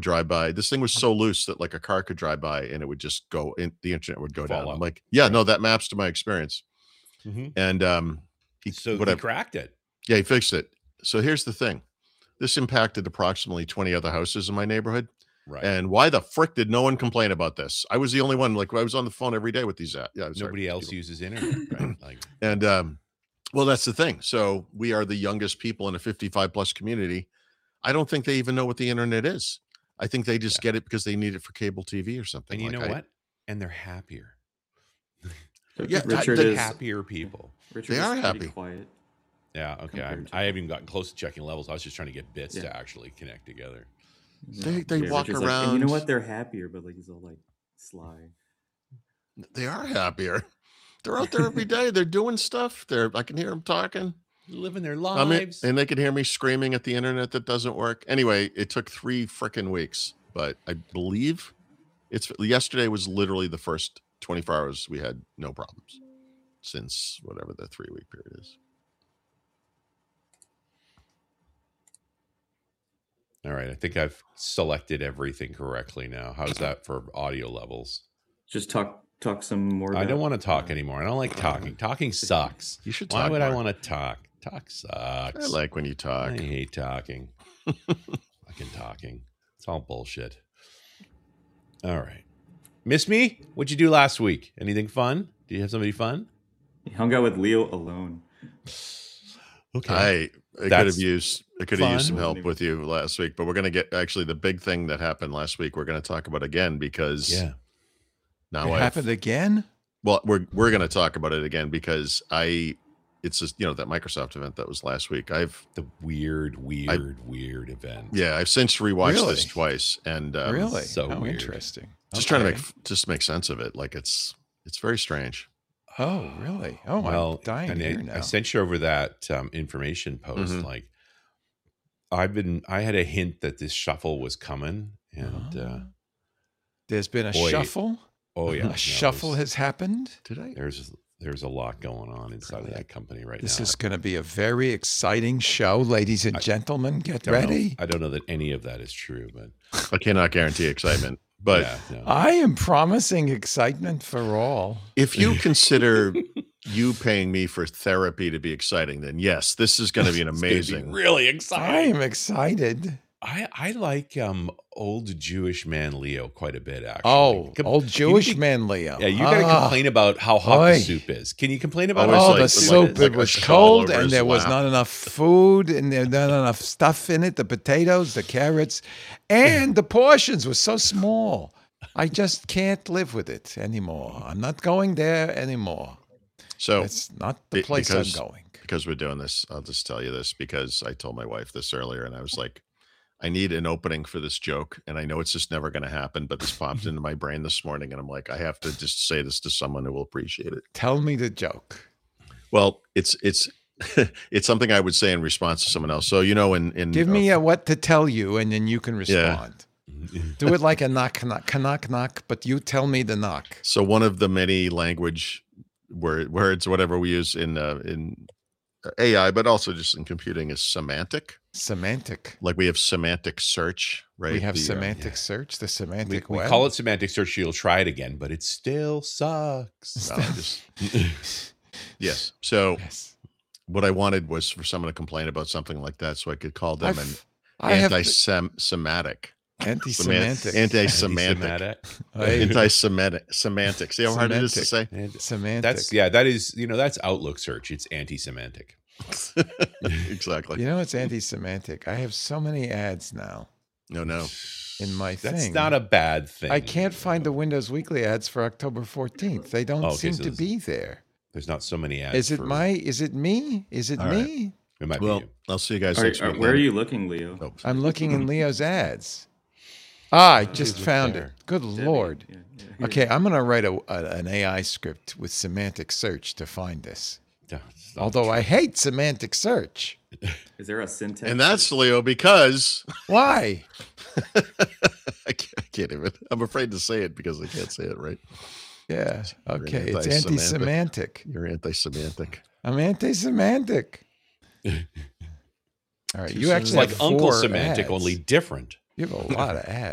drive by. This thing was so loose that like a car could drive by and it would just go in, the internet would go down. I'm like, yeah, no, that maps to my experience. And he cracked it. Yeah, he fixed it. So here's the thing. This impacted approximately 20 other houses in my neighborhood. Right. And why the frick did no one complain about this? I was the only one. Like, I was on the phone every day with these. Nobody else uses internet, right? Like, and well, that's the thing. So we are the youngest people in a 55 plus community. I don't think they even know what the internet is. I think they just get it because they need it for cable TV or something. And you know what? And they're happier. Yeah, they're happier people. They are happy. Quiet. Yeah. Okay. I haven't even gotten close to checking levels. I was just trying to get bits to actually connect together. They walk around. Like, and you know what? They're happier, but like he's all like sly. They are happier. They're out there every day. They're doing stuff. I can hear them talking, living their lives, and they could hear me screaming at the internet that doesn't work. Anyway, it took 3 freaking weeks, but I believe yesterday was literally the first 24 hours we had no problems since whatever the 3-week period is. All right. I think I've selected everything correctly now. How's that for audio levels? Just talk some more. I don't want to talk anymore. I don't like talking. Talking sucks. You should talk. Why would more. I want to talk? Talk sucks. I like when you talk. I hate talking. Fucking talking. It's all bullshit. All right. Miss me? What'd you do last week? Anything fun? Do you have somebody fun? He hung out with Leo alone. Okay. I could have used some help with you last week, but we're going to get actually the big thing that happened last week. We're going to talk about again because now it happened again. Well, we're going to talk about it again because it's just, that Microsoft event that was last week. The weird event. Yeah, I've since rewatched this twice, and really so weird. Interesting. Just trying to make sense of it. Like it's very strange. Oh, really? Oh, well, I'm dying to hear now. I sent you over that information post. Like, I had a hint that this shuffle was coming, and there's been a shuffle. Oh yeah, a shuffle has happened today. There's a lot going on inside of that company right now. This is going to be a very exciting show, ladies and gentlemen. Get ready. I don't know that any of that is true, but I cannot guarantee excitement. But I am promising excitement for all. If you consider you paying me for therapy to be exciting, then yes, this is going to be an amazing, really exciting. I am excited. I like old Jewish man Leo quite a bit, actually. Oh, old Jewish man Leo. Yeah, you got to complain about how hot the soup is. Can you complain about the soup? It was cold, and there was not enough food, and there was not enough stuff in it. The potatoes, the carrots, and the portions were so small. I just can't live with it anymore. I'm not going there anymore. So it's not the place I'm going. Because we're doing this, I'll just tell you this because I told my wife this earlier, and I was like, I need an opening for this joke, and I know it's just never going to happen, but this popped into my brain this morning, and I'm like, I have to just say this to someone who will appreciate it. Tell me the joke. Well, it's it's something I would say in response to someone else. So, in give me what to tell you, and then you can respond. Yeah. Do it like a knock, but you tell me the knock. So one of the many language words, whatever we use in AI, but also just in computing, is semantic. Semantic. Like we have semantic search, right? We have semantic search, the semantic we call it semantic search. You'll try it again, but it still sucks. Yes. So what I wanted was for someone to complain about something like that so I could call them anti-Semitic. Anti-semantic. Anti-Semitic. Semantic. See how hard it is to say? Semantic. That is, that's Outlook search. It's anti-semantic. Exactly. It's anti-semantic. I have so many ads now. No. In my thing. That's not a bad thing. I can't find the Windows Weekly ads for October 14th. They don't seem to be there. There's not so many ads. Is it me? Is it me? It might be you. I'll see you guys next week. Where are you looking, Leo? Oh. I'm looking in Leo's ads. I just found it. Good Lord. Yeah. Okay, I'm going to write an AI script with semantic search to find this. Although I hate semantic search. Is there a syntax? And that's, Leo, because... Why? I can't even. I'm afraid to say it because I can't say it right. Yeah. Okay, it's anti-semantic. You're anti-semantic. I'm anti-semantic. All right, you actually like have Uncle 4 Semantic, ads. only different. You have a lot of ads.